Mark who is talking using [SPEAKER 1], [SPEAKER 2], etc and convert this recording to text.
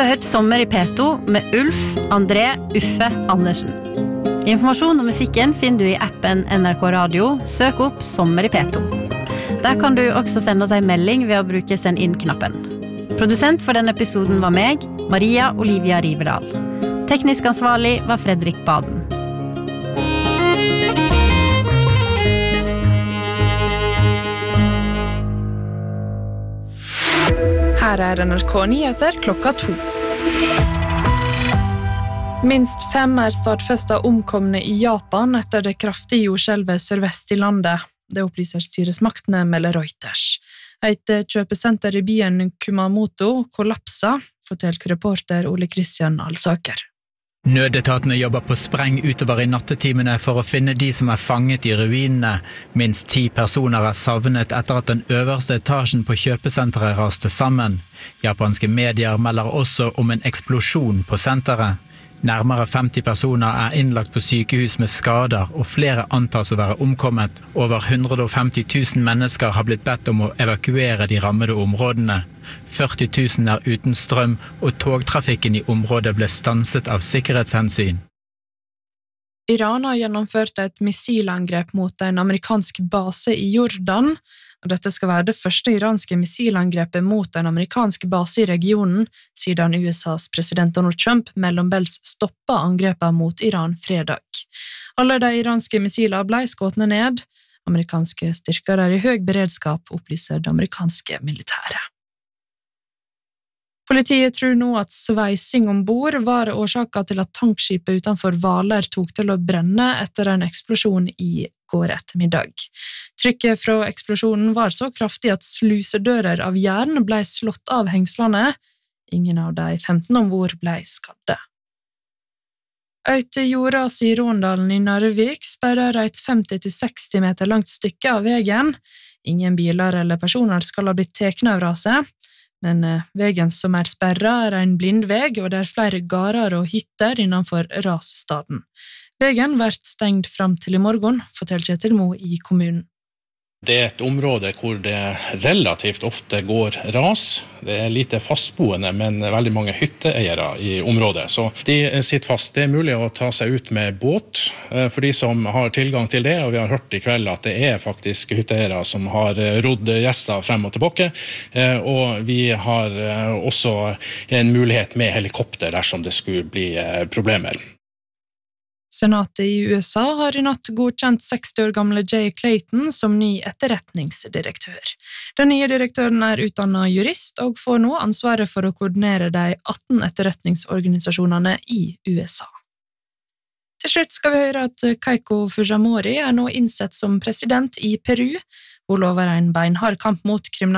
[SPEAKER 1] har hørt Sommer i P2 med Ulf, André, Uffe, Andersen. Informasjon om musikken finner du i appen NRK Radio. Søk opp Sommer i P2. Der kan du også sende oss en melding ved å bruke send inn-knappen. Produsent for denne episoden var meg, Maria Olivia Rivedal. Teknisk ansvarlig var Fredrik Baden.
[SPEAKER 2] Her NRK Nyheter klokka 2. Minst 5 stadfestet omkomne i Japan etter det kraftige jordskjelvet sørvest i landet. Det opplyser styresmaktene, melder Reuters. Et kjøpesenter i byen Kumamoto kollapsa, forteller reporter Ole Kristian Alsaker.
[SPEAKER 3] Nødetatene jobber på spreng utover i nattetimene for å finne de som fanget i ruinene. Minst 10 personer savnet etter at den øverste etasjen på kjøpesenteret raste sammen. Japanske medier melder også om en eksplosjon på senteret. Nærmere 50 personer innlagt på sykehus med skader, og flere antas å være omkommet. Over 150 000 mennesker har blitt bedt om å evakuere de rammede områdene. 40 000 uten strøm, og togtrafikken i området ble stanset av sikkerhetshensyn.
[SPEAKER 2] Iran har gjennomført et missilangrep mot en amerikansk base i Jordan, og dette skal være det første iranske missilangrepet mot en amerikansk base i regionen siden USAs president Donald Trump mellombels stoppet angrepet mot Iran fredag. Alle de iranske missiler ble skåtne ned. Amerikanske styrker i høy beredskap, opplyser det amerikanske militæret. Politiet tror nå at sveising ombord var årsaken til at tankskipet utenfor Hvaler tok til å brenne etter en eksplosjon i går ettermiddag. Trykket fra eksplosjonen var så kraftig at slusedører av jern ble slått av hengslene. Ingen av de 15 ombord ble skadde. Et jordras i Råndalen i Narvik sperrer et 50-60 meter langt stykke av veien. Ingen biler eller personer skal ha blitt tekne av raset. Men veien som sperret en blindveg, og det flere garer og hytter innenfor rasstaden. Veien blir stengt frem til i morgen, forteller Kjetil Mo i kommunen.
[SPEAKER 4] Det et område hvor det relativt ofte går ras. Det lite fastboende, men veldig mange hytteeiere i området. Så de sitter fast. Det mulig å ta seg ut med båt for de som har tilgang til det. Og vi har hørt i kveld at det faktisk hytteeiere som har rodd gjester frem og tilbake. Og vi har også en mulighet med helikopter dersom det skulle bli problemer.
[SPEAKER 2] Senatet i USA har i natt godkjent 60 år gamle Jay Clayton som ny etterretningsdirektør. Den nye direktøren utdannet jurist og får nå ansvaret for å koordinere de 18 etterretningsorganisasjonene i USA. Til slutt skal vi høre at Keiko Fujimori nå innsett som president i Peru. Hun lover en beinhard kamp mot kriminalitet